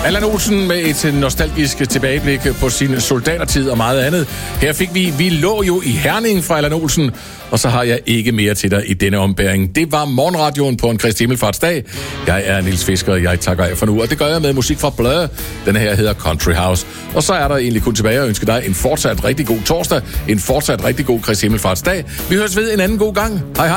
Allan Olsen med et nostalgisk tilbageblik på sin soldatertid og meget andet. Her fik vi lå jo i Herning fra Allan Olsen, og så har jeg ikke mere til dig i denne ombæring. Det var morgenradioen på en Kristi Himmelfartsdag. Jeg er Niels Fisker, og jeg takker af for nu, og det gør jeg med musik fra Blur. Den her hedder Country House. Og så er der egentlig kun tilbage at ønske dig en fortsat rigtig god torsdag, en fortsat rigtig god Kristi Himmelfartsdag. Vi høres ved en anden god gang. Hej hej.